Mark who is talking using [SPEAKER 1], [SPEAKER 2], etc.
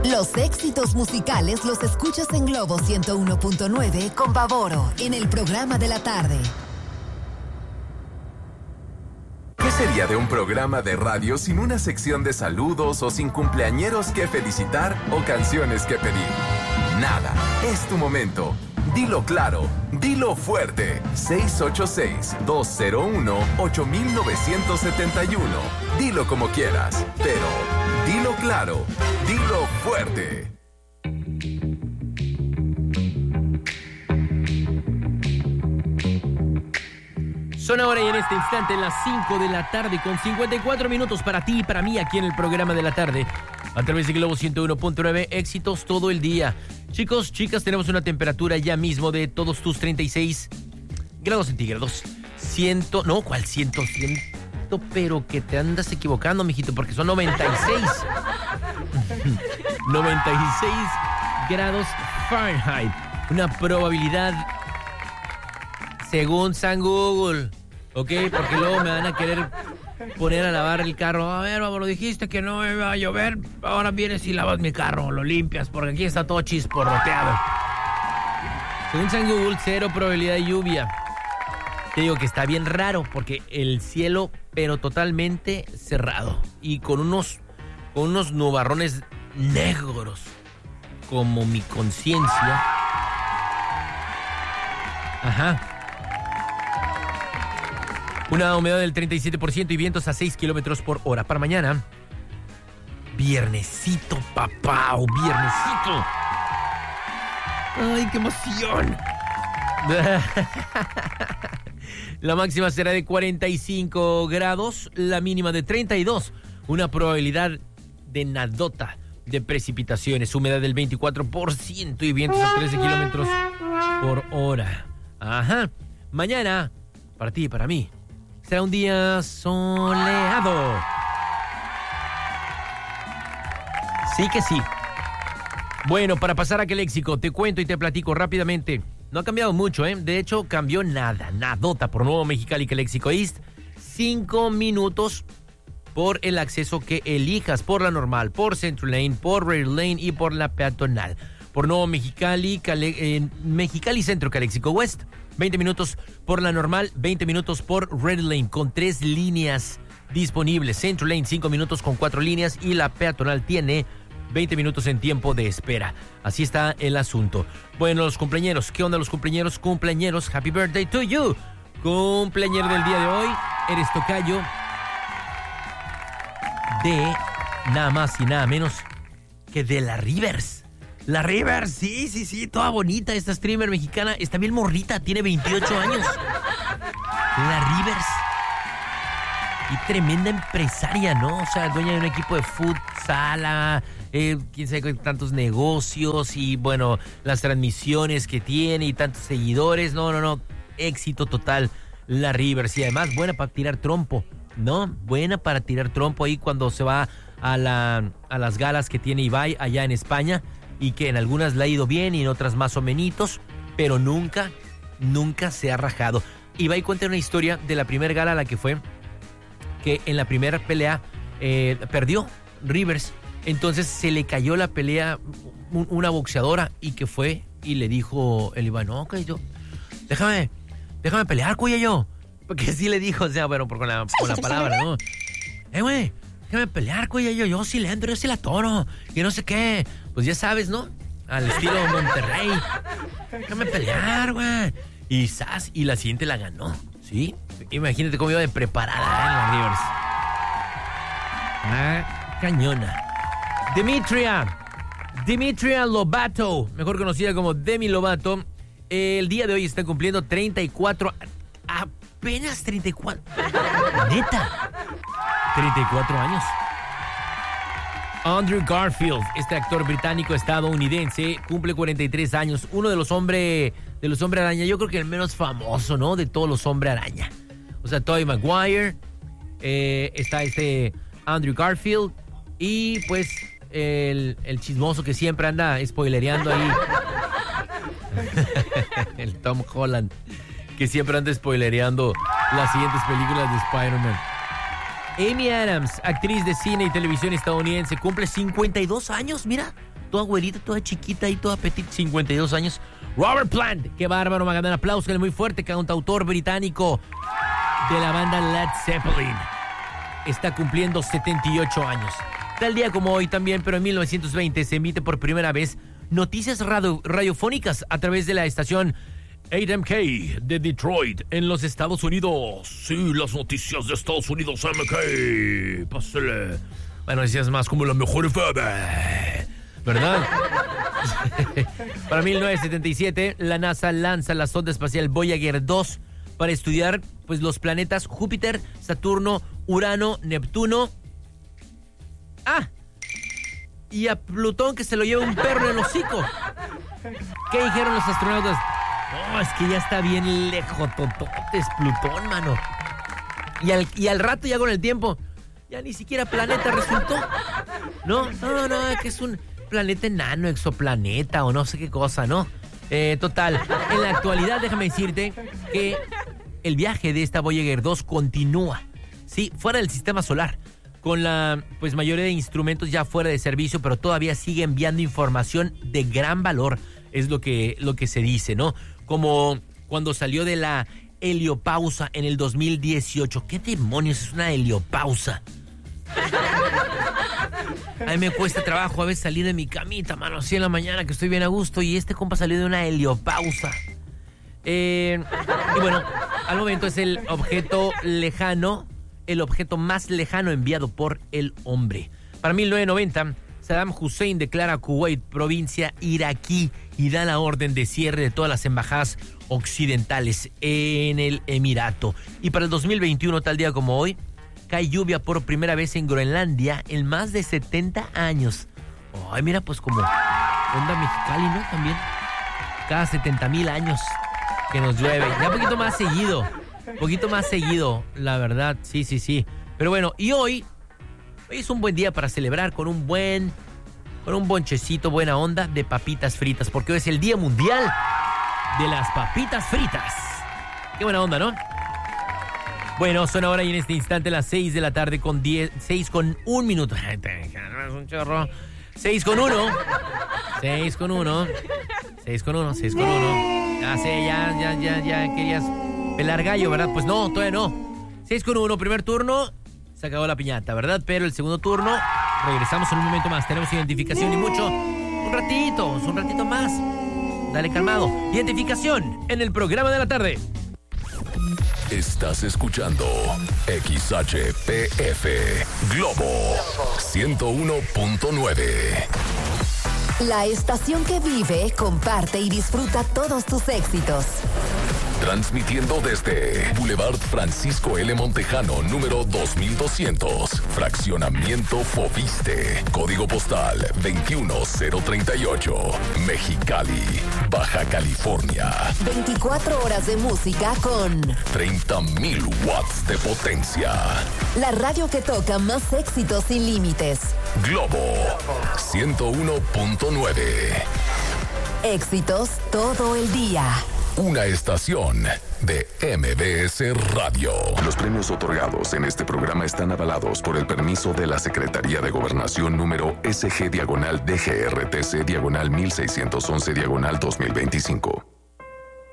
[SPEAKER 1] Los éxitos musicales los escuchas en Globo 101.9 con Pavoro en el programa de la tarde.
[SPEAKER 2] ¿Qué sería de un programa de radio sin una sección de saludos o sin cumpleañeros que felicitar o canciones que pedir? Nada, es tu momento. Dilo claro, dilo fuerte. 686-201-8971. Dilo como quieras, pero dilo claro, dilo fuerte.
[SPEAKER 3] Son ahora y en este instante las 5 de la tarde con 54 minutos para ti y para mí aquí en el programa de la tarde. A través de Globo 101.9, éxitos todo el día. Chicos, chicas, tenemos una temperatura ya mismo de todos tus 36 grados centígrados. No, ¿cuál 100? Pero que te andas equivocando, mijito, porque son 96. 96 grados Fahrenheit. Una probabilidad, según San Google, ¿ok? Porque luego me van a querer poner a lavar el carro. A ver, vamos, lo dijiste que no iba a llover. Ahora vienes y lavas mi carro, lo limpias, porque aquí está todo chisporroteado. Según San Google, 0 probabilidad de lluvia. Te digo que está bien raro, porque el cielo, pero totalmente cerrado. Y con unos nubarrones negros, como mi conciencia. Ajá. Una humedad del 37% y vientos a 6 kilómetros por hora. Para mañana, viernesito, papá, o viernesito. ¡Ay, qué emoción! La máxima será de 45 grados, la mínima de 32. Una probabilidad de nadota de precipitaciones, humedad del 24% y vientos a 13 kilómetros por hora. Ajá. Mañana, para ti y para mí, será un día soleado. Sí que sí. Bueno, para pasar a aquel léxico, te cuento y te platico rápidamente. No ha cambiado mucho, ¿eh? De hecho, cambió nadota por Nuevo Mexicali que Léxico East. 5 minutos por el acceso que elijas, por la normal, por Central Lane, por Rail Lane y por la peatonal. Por Nuevo Mexicali, Mexicali Centro, Calexico West. 20 minutos por la normal, 20 minutos por Red Lane, con 3 líneas disponibles. Central Lane, 5 minutos con 4 líneas y la peatonal tiene 20 minutos en tiempo de espera. Así está el asunto. Bueno, los cumpleañeros. ¿Qué onda los cumpleañeros? Cumpleañeros, happy birthday to you. Cumpleañero del día de hoy, eres tocayo de nada más y nada menos que de la Rivers. La Rivers, sí, toda bonita esta streamer mexicana. Está bien morrita, tiene 28 años. La Rivers. Y tremenda empresaria, ¿no? O sea, dueña de un equipo de futsal, quién sabe tantos negocios y, bueno, las transmisiones que tiene y tantos seguidores. No. Éxito total, la Rivers. Y además, buena para tirar trompo, ¿no? Buena para tirar trompo ahí cuando se va a las galas que tiene Ibai allá en España. Y que en algunas le ha ido bien y en otras más o menos, pero nunca se ha rajado. Ibai cuenta una historia de la primera gala a la que fue, que en la primera pelea perdió Rivers. Entonces se le cayó la pelea una boxeadora y que fue y le dijo el Ibai, no, que yo, déjame pelear, cuya yo. Porque sí le dijo, o sea, bueno, con la palabra, ¿no? Güey, déjame pelear, cuya yo sí le entro, yo sí la toro, y no sé qué. Pues ya sabes, ¿no? Al estilo Monterrey. Déjame pelear, güey. Y la siguiente la ganó, ¿sí? Imagínate cómo iba de preparada, en la Rivers. Cañona. Demetria Lovato, mejor conocida como Demi Lovato, el día de hoy está cumpliendo 34, apenas 34. Neta, 34 años. Andrew Garfield, este actor británico estadounidense, cumple 43 años, uno de los hombres araña, yo creo que el menos famoso, ¿no? De todos los hombres araña. O sea, Tobey Maguire, está Andrew Garfield y pues el chismoso que siempre anda spoilereando ahí. El Tom Holland, que siempre anda spoilereando las siguientes películas de Spider-Man. Amy Adams, actriz de cine y televisión estadounidense, cumple 52 años, mira. toda güerita, toda chiquita y toda petita, 52 años. Robert Plant, qué bárbaro, me ganan aplausos, muy fuerte, cantautor británico de la banda Led Zeppelin. Está cumpliendo 78 años. Tal día como hoy también, pero en 1920 se emite por primera vez noticias radiofónicas a través de la estación 8MK de Detroit, en los Estados Unidos. Sí, las noticias de Estados Unidos, MK. Pásale. Bueno, decías más como la mejor FM, ¿verdad? Para 1977, la NASA lanza la sonda espacial Voyager 2 para estudiar pues, los planetas Júpiter, Saturno, Urano, Neptuno. Y a Plutón, que se lo lleva un perro en el hocico. ¿Qué dijeron los astronautas? No, es que ya está bien lejotototes Plutón, mano. Y al rato, ya con el tiempo, ya ni siquiera planeta resultó. No, que es un planeta enano, exoplaneta o no sé qué cosa, ¿no? Total, en la actualidad, déjame decirte que el viaje de esta Voyager 2 continúa, sí, fuera del sistema solar, con la pues mayoría de instrumentos ya fuera de servicio, pero todavía sigue enviando información de gran valor, es lo que se dice, ¿no? Como cuando salió de la heliopausa en el 2018. ¿Qué demonios es una heliopausa? A mí me cuesta trabajo a veces salir de mi camita, mano, así en la mañana que estoy bien a gusto, y este compa salió de una heliopausa. Y bueno, al momento es el objeto más lejano enviado por el hombre. Para 1990, Saddam Hussein declara a Kuwait provincia iraquí y da la orden de cierre de todas las embajadas occidentales en el Emirato. Y para el 2021, tal día como hoy, cae lluvia por primera vez en Groenlandia en más de 70 años. Ay, mira, pues como onda Mexicali, ¿no? También. Cada 70,000 años que nos llueve. Ya un poquito más seguido, la verdad. Sí. Pero bueno, y hoy es un buen día para celebrar con un bonchecito, buena onda de papitas fritas, porque hoy es el Día Mundial de las Papitas Fritas. Qué buena onda, ¿no? Bueno, son ahora y en este instante las 6 de la tarde con 6 con 1 minuto. Es un chorro. 6 con 1. Ya sé, ya querías pelar gallo, ¿verdad? Pues no, todavía no. 6 con 1, primer turno. Se acabó la piñata, ¿verdad? Pero el segundo turno, regresamos en un momento más. Tenemos identificación y mucho. Un ratito más. Dale calmado. Identificación en el programa de la tarde.
[SPEAKER 2] Estás escuchando XHPF Globo 101.9.
[SPEAKER 1] La estación que vive, comparte y disfruta todos tus éxitos.
[SPEAKER 2] Transmitiendo desde Boulevard Francisco L. Montejano, número 2200, Fraccionamiento Foviste, Código Postal 21038, Mexicali, Baja California.
[SPEAKER 1] 24 horas de música con
[SPEAKER 2] 30,000 watts de potencia.
[SPEAKER 1] La radio que toca más éxitos sin límites.
[SPEAKER 2] Globo 101.9.
[SPEAKER 1] Éxitos todo el día.
[SPEAKER 2] Una estación de MBS Radio. Los premios otorgados en este programa están avalados por el permiso de la Secretaría de Gobernación número SG/DGRTC/1611/2025.